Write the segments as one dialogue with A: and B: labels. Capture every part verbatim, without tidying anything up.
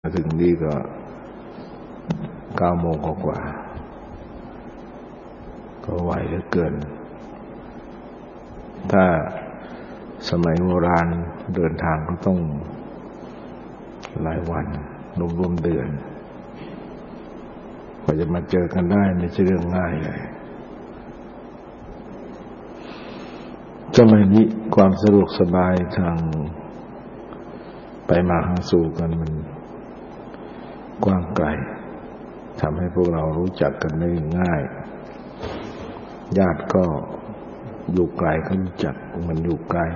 A: มาถึงนี่ก็เก้าโมงกว่าก็ไหวเหลือเกินถ้าสมัยโบราณเดินทางก็ต้องหลายวันรวมๆเดือนกว่าจะมาเจอกันได้ไม่ใช่เรื่องง่ายเลยสมัยนี้ความสะดวกสบายทางไปมาหาสู่กันมันกว้างไกลทำให้พวกเรารู้จักกันได้ง่ายญาติก็อยู่ไกลก็รู้จักมันอยู่ไกล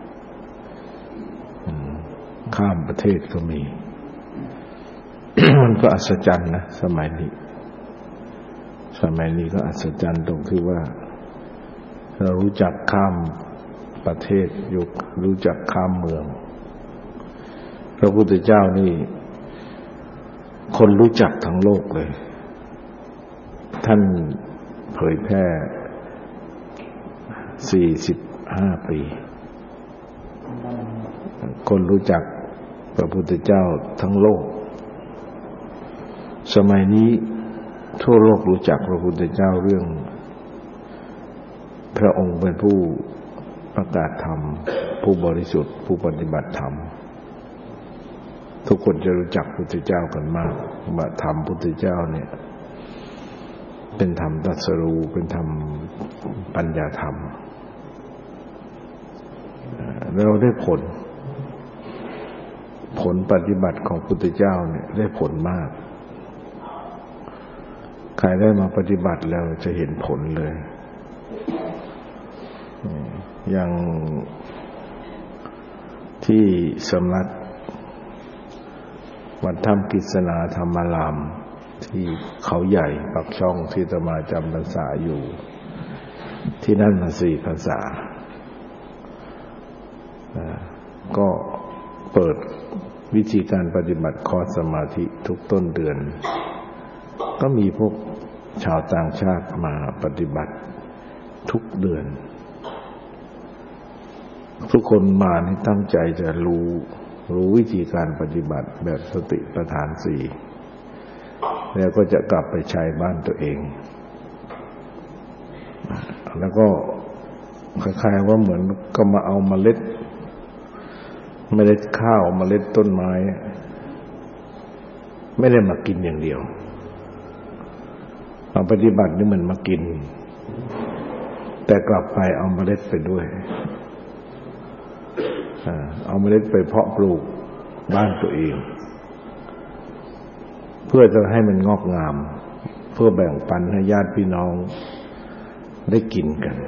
A: ข้ามประเทศก็มี มันก็อัศจรรย์นะสมัยนี้สมัยนี้ก็อัศจรรย์ตรงที่ว่าเรารู้จักข้ามประเทศอยู่รู้จักข้ามเมืองพระพุทธเจ้านี่คนรู้จักทั้งโลกเลยท่านเผยแพร่สี่สิบห้าปีคนรู้จักพระพุทธเจ้าทั้งโลกสมัยนี้ทั่วโลกรู้จักพระพุทธเจ้าเรื่องพระองค์เป็นผู้ประกาศธรรมผู้บริสุทธิ์ผู้ปฏิบัติธรรมทุกคนจะรู้จักพระพุทธเจ้ากันมากว่าธรรมพุทธเจ้าเนี่ยเป็นธรรมตรัสรู้เป็นธรรมปัญญาธรรมเราได้ผลผลปฏิบัติของพุทธเจ้าเนี่ยได้ผลมากใครได้มาปฏิบัติแล้วจะเห็นผลเลยอย่างที่สำนักวัดถ้ำกฤษณาธรรมารามที่เขาใหญ่ปักช่องที่อาตมาจำพรรษาอยู่ที่นั่นมาสี่พรรษาก็เปิดวิธีการปฏิบัติคอร์สสมาธิทุกต้นเดือนก็มีพวกชาวต่างชาติมาปฏิบัติทุกเดือนทุกคนมานี่ตั้งใจจะรู้รู้วิธีการปฏิบัติแบบสติปัฏฐานสี่แล้วก็จะกลับไปใช้บ้านตัวเองแล้วก็คล้ายๆว่าเหมือนก็มาเอาเมล็ดเมล็ดข้าวเมล็ดต้นไม้ไม่ได้มากินอย่างเดียวมาปฏิบัตินี่เหมือนมากินแต่กลับไปเอาเมล็ดไปด้วยเอาเมล็ดไปเพาะปลูกบ้านตัวเองเพื่อจะให้มันงอกงามเพื่อแบ่งปันให้ญาติพี่น้องได้กินกัน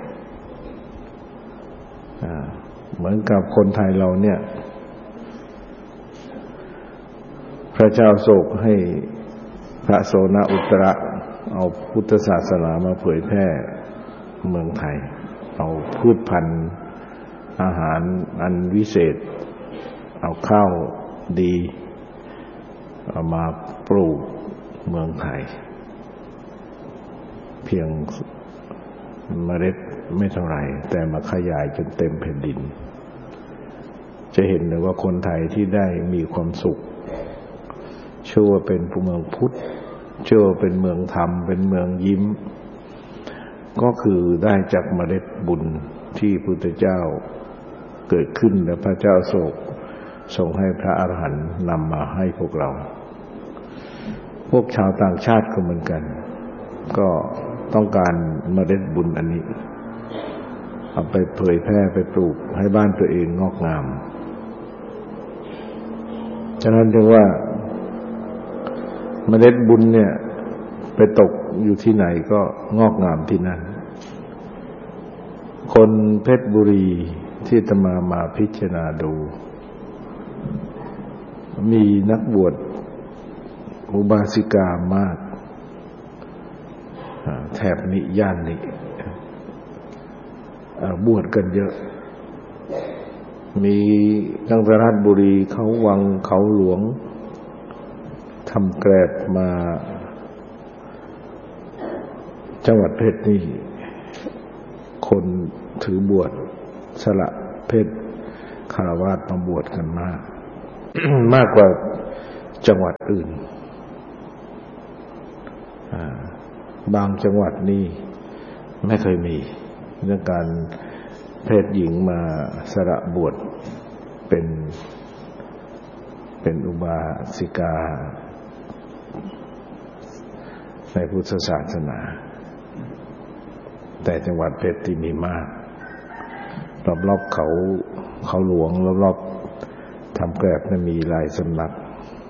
A: เหมือนกับคนไทยเราเนี่ยพระเจ้าโศกให้พระโสนอุตระเอาพุทธศาสนามาเผยแพร่เมืองไทยเอาพืชพันธุ์อาหารอันวิเศษเอาข้าวดีเอามาปลูกเมืองไทยเพียงเมล็ดไม่เท่าไหร่แต่มาขยายจนเต็มแผ่นดินจะเห็นเลยว่าคนไทยที่ได้มีความสุขชื่อว่าเป็นเมืองพุทธชื่อว่าเป็นเมืองธรรมเป็นเมืองยิ้มก็คือได้จากเมล็ดบุญที่พุทธเจ้าเกิดขึ้นและพระเจ้าโศกทรงให้พระอรหันต์นำมาให้พวกเราพวกชาวต่างชาติก็เหมือนกันก็ต้องการเมล็ดบุญอันนี้เอาไปเผยแพร่ไปปลูกให้บ้านตัวเองงอกงามฉะนั้นจึงว่าเมล็ดบุญเนี่ยไปตกอยู่ที่ไหนก็งอกงามที่นั่นคนเพชรบุรีที่อาตมามาพิจารณาดูมีนักบวชอุบาสิกามากแถบนี้ย่านนี้บวชกันเยอะมีตั้งแต่ราชบุรีเขาวังเขาหลวงทำแกรบมาจังหวัดเพชรนี่คนถือบวชสละเพชรคารวะมาบวชกันมาก มากกว่าจังหวัดอื่นบางจังหวัดนี่ไม่เคยมีเรื่องการเพศหญิงมาสละบวชเป็นเป็นอุบาสิกาในพุทธศาสนาแต่จังหวัดเพชรที่มีมากรอบๆเขาเขาหลวงรอบๆทำแกลบนั้นมีหลายสำนัก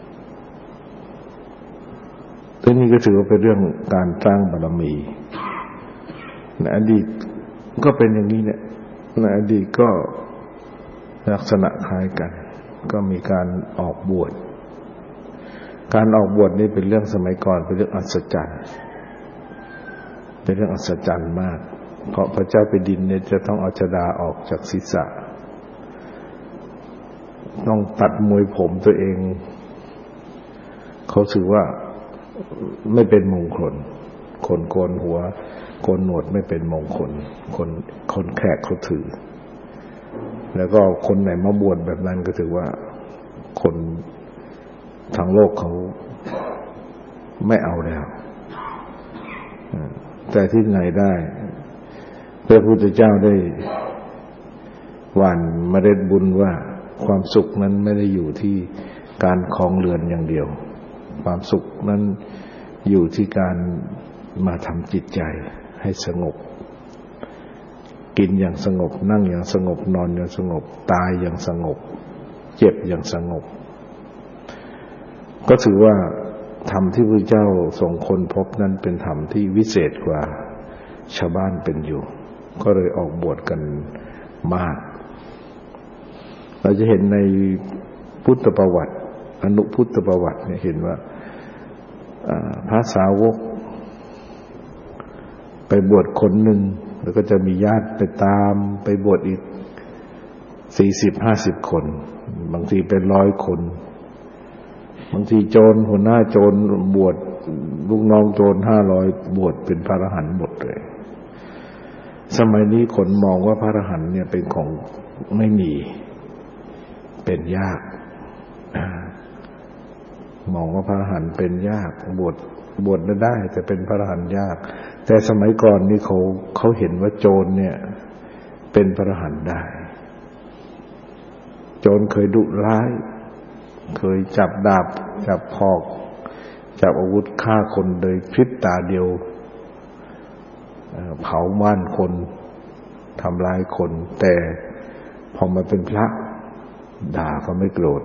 A: ทีนี้ก็ถือว่าเป็นเรื่องการสร้างบารมีในอดีตก็เป็นอย่างนี้เนี่ยในอดีตก็ลักษณะคล้ายกันก็มีการออกบวชการออกบวชนี่เป็นเรื่องสมัยก่อนเป็นเรื่องอัศจรรย์เป็นเรื่องอัศจรรย์มากเพราะพระเจ้าแผ่นดินเนี่ยจะต้องเอาชฎาออกจากศีรษะต้องตัดมวยผมตัวเองเขาถือว่าไม่เป็นมงคลคนโกนหัวโกนหนวดไม่เป็นมงคลคนคนแขกเขาถือแล้วก็คนไหนมาบวชแบบนั้นก็ถือว่าคนทางโลกเขาไม่เอาแล้วแต่ที่ไหนได้พระพุทธเจ้าได้หว่านเมล็ดบุญว่าความสุขนั้นไม่ได้อยู่ที่การครองเรือนอย่างเดียวความสุขนั้นอยู่ที่การมาทำจิตใจให้สงบกินอย่างสงบนั่งอย่างสงบนอนอย่างสงบตายอย่างสงบเจ็บอย่างสงบก็ถือว่าธรรมที่พระเจ้าทรงค้นพบนั้นเป็นธรรมที่วิเศษกว่าชาวบ้านเป็นอยู่ก็เลยออกบวชกันมากเราจะเห็นในพุทธประวัติอนุพุทธประวัติเนี่ยเห็นว่าพระสาวกไปบวชคนหนึ่งแล้วก็จะมีญาติไปตามไปบวชอีกสี่สิบห้าสิบคนบางทีเป็นร้อยคนบางทีโจรหัวหน้าโจรบวชลูกน้องโจรห้าร้อยบวชเป็นพระอรหันต์หมดเลยสมัยนี้คนมองว่าพระอรหันต์เนี่ยเป็นของไม่มีเป็นยากมองว่าพระอรหันต์เป็นยากบวชบวชได้แต่เป็นพระอรหันต์ยากแต่สมัยก่อนนี่เขาเขาเห็นว่าโจรเนี่ยเป็นพระอรหันต์ได้โจรเคยดุร้ายเคยจับดาบจับหอกจับอาวุธฆ่าคนโดยพริบตาเดียวเผาบ้านคนทำร้ายคนแต่พอมาเป็นพระด่าก็ไม่โกรธ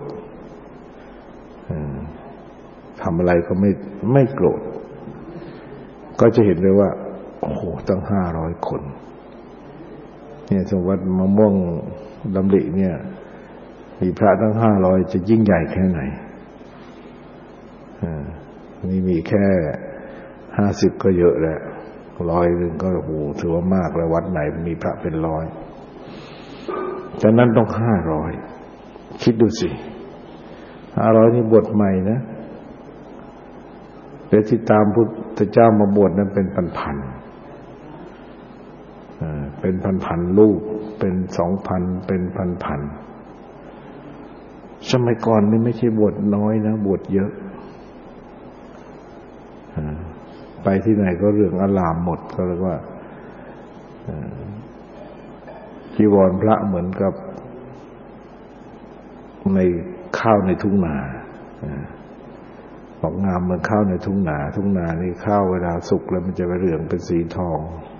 A: ทำอะไรก็ไม่ไม่โกรธก็จะเห็นเลยว่าโอ้โหตั้งห้าร้อยคนเนี่ยสมวัดมะม่วงดำริเนี่ยมีพระตั้งห้าร้อยจะยิ่งใหญ่แค่ไหนนี่มีแค่ห้าสิบก็เยอะแล้วร้อยหนึ่งก็โอ้โหถือว่ามากแล้ววัดไหนมีพระเป็นร้อยแต่นั้นต้องห้าร้อยคิดดูสิห้าร้อยนี่บวชใหม่นะแต่ที่ตามพุทธเจ้ามาบวชนั้นเป็นพันๆเป็นพันๆลูกเป็นสองพันเป็นพันๆสมัยก่อนนี่ไม่ใช่บวชน้อยนะบวชเยอะไปที่ไหนก็เรื่องอลามหมดก็เรียกว่าจีวรพระเหมือนกับในข้าวในทุ่งนาบอกงามเหมือนข้าวในทุ่งนาทุ่งนานี่ข้าวเวลาสุกแล้วมันจะไปเหลืองเป็นสีทอง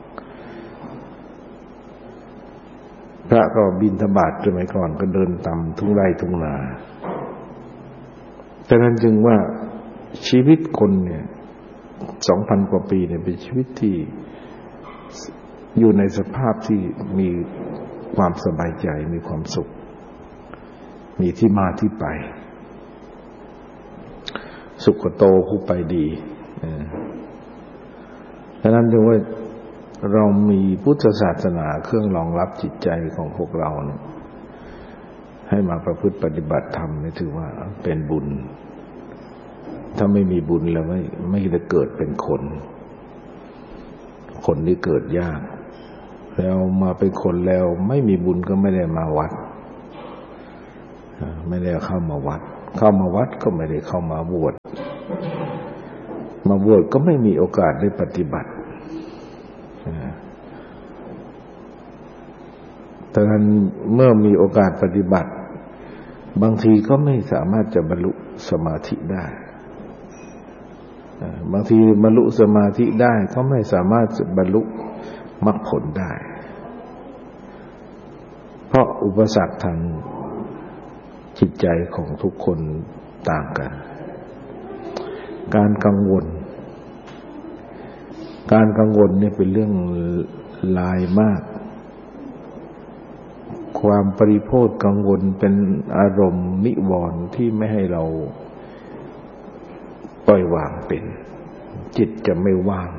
A: พระก็บิณฑบาตสมัยก่อนก็เดินตามทุ่งไร่ทุ่งนาฉะนั้นจึงว่าชีวิตคนเนี่ยสองพันกว่าปีเนี่ยเป็นชีวิตที่อยู่ในสภาพที่มีความสบายใจมีความสุขมีที่มาที่ไปสุขโตผู้ไปดีฉะนั้นจึงว่าเรามีพุทธศาสนาเครื่องรองรับจิตใจของพวกเราเนี่ยให้มาประพฤติปฏิบัติธรรมนี่ถือว่าเป็นบุญถ้าไม่มีบุญแล้วไม่ไม่ได้เกิดเป็นคนคนที่เกิดยากแล้วมาเป็นคนแล้วไม่มีบุญก็ไม่ได้มาวัดไม่ได้เข้ามาวัดเข้ามาวัดก็ไม่ได้เข้ามาบวชมาบวชก็ไม่มีโอกาสได้ปฏิบัติดังนั้นเมื่อมีโอกาสปฏิบัติบางทีก็ไม่สามารถจะบรรลุสมาธิได้บางทีบรรลุสมาธิได้ก็ไม่สามารถบรรลุมรรคผลได้เพราะอุปสรรคทางจิตใจของทุกคนต่างกันการกังวลการกังวลเนี่ยเป็นเรื่องลายมากความปริโภทกังวลเป็นอารมณ์นิวรณ์ที่ไม่ให้เราปล่อยวางเป็นจิตจะไม่ว่าง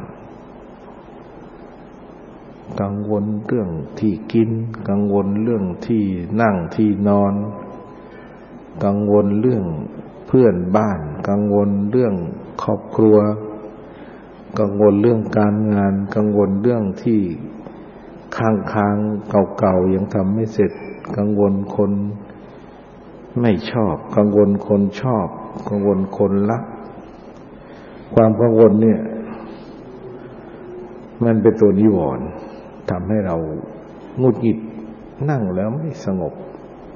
A: กังวลเรื่องที่กินกังวลเรื่องที่นั่งที่นอนกังวลเรื่องเพื่อนบ้านกังวลเรื่องครอบครัวกังวลเรื่องการงานกังวลเรื่องที่ค้างๆเก่าๆยังทำไม่เสร็จกังวลคนไม่ชอบกังวลคนชอบกังวลคนรักความกังวลเนี่ยมันเป็นตัวนิวรณ์ทำให้เราหงุดหงิดนั่งแล้วไม่สงบ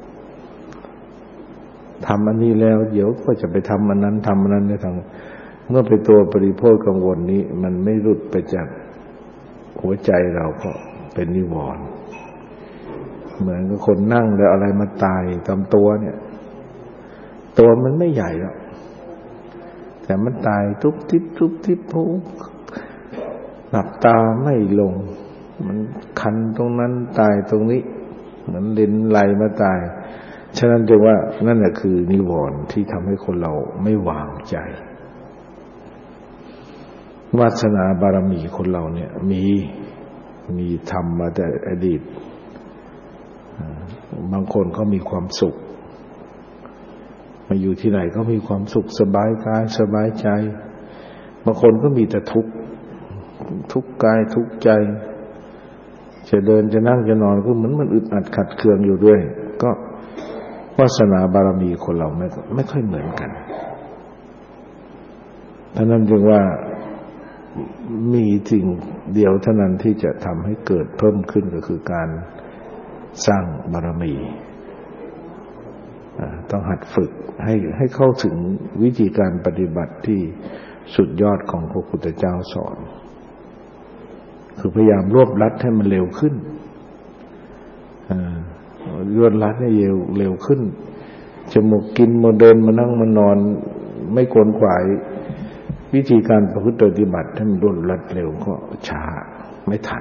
A: ทำอันนี้แล้วเดี๋ยวก็จะไปทำอันนั้นทำอันนั้นในทางเมื่อเป็นตัวปริโภคกังวลนี้มันไม่หลุดไปจากหัวใจเราก็เป็นนิวรณ์เหมือนกับคนนั่งแล้วอะไรมาตายตามตัวเนี่ยตัวมันไม่ใหญ่หรอกแต่มันตายทุบทิบทุบทิบโผหลับตาไม่ลงมันคันตรงนั้นตายตรงนี้เหมือนลิ้นไหลมาตายฉะนั้นจึงว่านั่นแหละคือนิวรณ์ที่ทำให้คนเราไม่วางใจวาสนาบารมีคนเราเนี่ยมีมีทำมาแต่อดีตบางคนก็มีความสุขมาอยู่ที่ไหนก็มีความสุขสบายกายสบายใจบางคนก็มีแต่ทุกข์ทุกข์กายทุกข์ใจจะเดินจะนั่งจะนอนก็เหมือนมันอึดอัดขัดเคืองอยู่ด้วยก็วาสนาบารมีคนเราไม่ไม่ค่อยเหมือนกันฉะนั้นจึงว่ามีสิ่งเดียวเท่านั้นที่จะทำให้เกิดเพิ่มขึ้นก็คือการสร้างบารมีต้องหัดฝึกให้ให้เข้าถึงวิธีการปฏิบัติที่สุดยอดของพระพุทธเจ้าสอนคือพยายามรวบรัดให้มันเร็วขึ้นรวบรัดให้เร็วเร็วขึ้นจะหมกกินมาเดินมานั่งมานอนไม่กวนขวายวิธีการประพฤติปฏิบัติให้มันรวดรัดเร็วก็ช้าไม่ทัน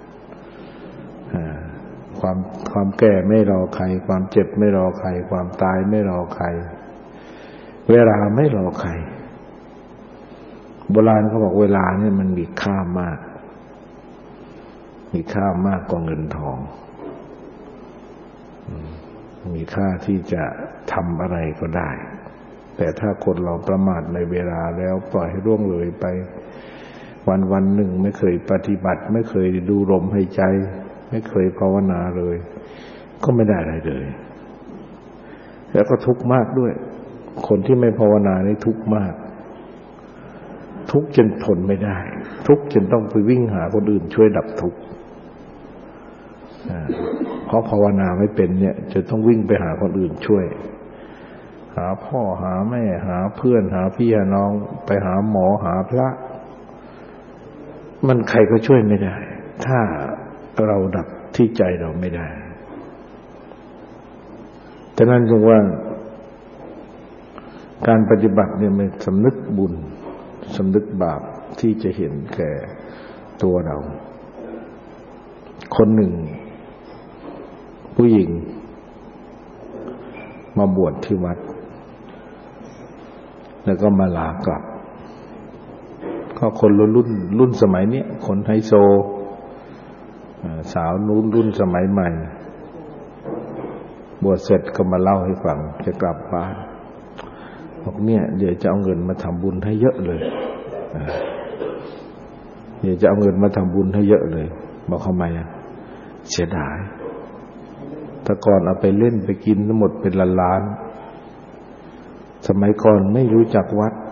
A: ความความแก่ไม่รอใครความเจ็บไม่รอใครความตายไม่รอใครเวลาไม่รอใครโบราณเขาบอกเวลาเนี่ยมันมีค่ามากมีค่ามากกว่าเงินทองมีค่าที่จะทำอะไรก็ได้แต่ถ้าคนเราประมาทในเวลาแล้วปล่อยให้ร่วงเลยไปวันวันหนึ่งไม่เคยปฏิบัติไม่เคยดูลมหายใจไม่เคยภาวนาเลยก็ไม่ได้อะไรเลยแล้วก็ทุกข์มากด้วยคนที่ไม่ภาวนานี่ทุกข์มากทุกข์จนทนไม่ได้ทุกข์จนต้องไปวิ่งหาคนอื่นช่วยดับทุกข์เพราะภาวนาไม่เป็นเนี่ยจะต้องวิ่งไปหาคนอื่นช่วยหาพ่อหาแม่หาเพื่อนหาพี่หาน้องไปหาหมอหาพระมันใครก็ช่วยไม่ได้ถ้าเราดับที่ใจเราไม่ได้ฉะนั้นจึงว่าการปฏิบัติเนี่ยมันสำนึกบุญสำนึกบาปที่จะเห็นแก่ตัวเราคนหนึ่งผู้หญิงมาบวชที่วัดแล้วก็มาลากลับก็คนรุ่นรุ่นรุ่นสมัยเนี้ยคนไฮโซสาวนู้นรุ่นสมัยใหม่บวชเสร็จก็มาเล่าให้ฟังจะกลับบ้านบอกเนี่ยเดี๋ยวจะเอาเงินมาทำบุญให้เยอะเลยเดี๋ยวจะเอาเงินมาทำบุญให้เยอะเลยบอกทำไมอ่ะเสียดายแต่ก่อนเอาไปเล่นไปกินทั้งหมดเป็นล้านสมัยก่อนไม่รู้จักวัด